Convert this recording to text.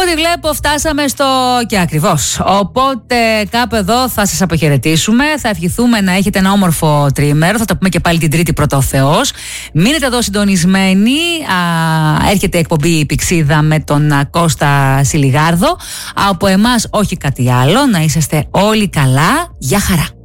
ό,τι βλέπω φτάσαμε στο και ακριβώς. Οπότε κάπου εδώ θα σας αποχαιρετήσουμε. Θα ευχηθούμε να έχετε ένα όμορφο τριήμερο. Θα τα πούμε και πάλι την Τρίτη πρώτα ο Θεός. Μείνετε εδώ συντονισμένοι. Έρχεται η εκπομπή η Πηξίδα με τον Κώστα Σιλιγάρδο. Από εμάς όχι κάτι άλλο. Να είσαστε όλοι καλά. Γεια χαρά.